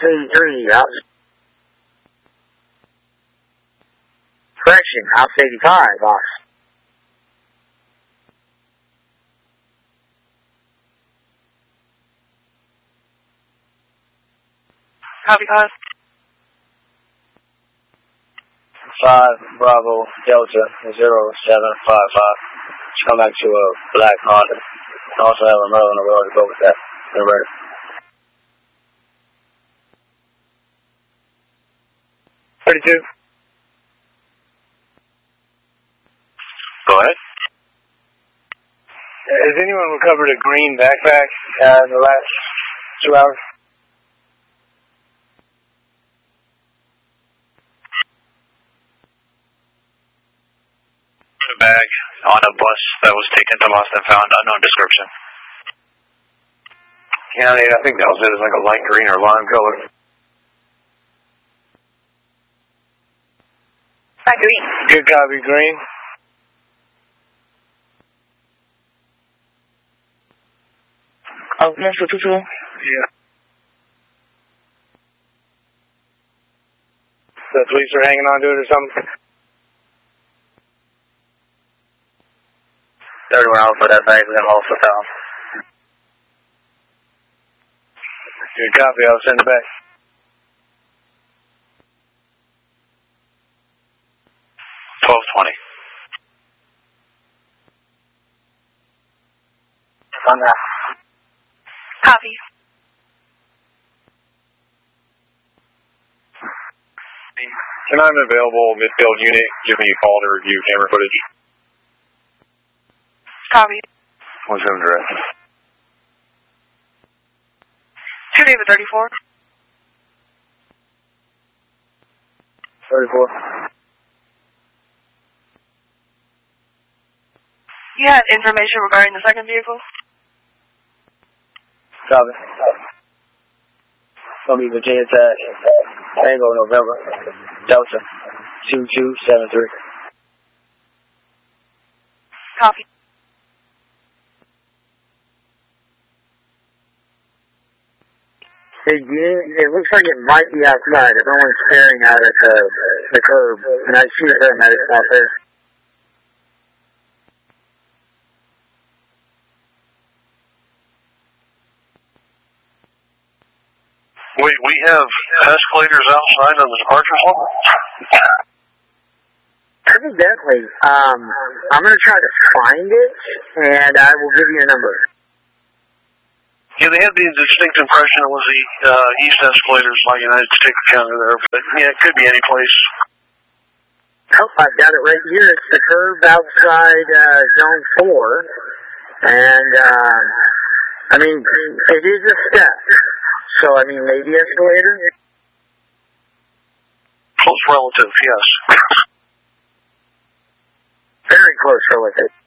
83, correction, House 85, boss. Copy, pass. 5 Bravo Delta 0755. Come back to a black Honda. Also have another on the road to go with that. Remember. Go ahead. Has anyone recovered a green backpack in the last 2 hours? A bag on a bus that was taken to lost and found, unknown description. Yeah, I think that was it. It was like a light green or lime color. Green. Good copy, green. Oh, 那是出。 Yeah. The police are hanging on to it or something? 31 Alpha, that bag was also found. Good copy, I'll send it back. On that. Copy. Anytime available, midfield unit, give me a call to review camera footage. Copy. What's home address? 2 David 34. 34. You had information regarding the second vehicle? Copy. Gonna be Virginia Tech, Tango November, Delta 2273. Copy. It looks like it might be outside. Everyone's staring out at the curb, and I see the paramedics out there. We have escalators outside of the departure hall? Evidently. I'm going to try to find it, and I will give you a number. Yeah, they had the distinct impression it was the east escalators by United States County there, but yeah, it could be any place. Oh, I've got it right here. It's the curb outside Zone 4, and, I mean, it is a step, so, I mean, maybe escalator? Close relative, yes. Very close relative.